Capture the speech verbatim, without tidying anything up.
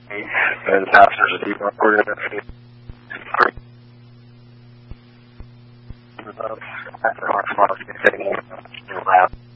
and passengers are deep recording it. After our tomorrow, you can say more.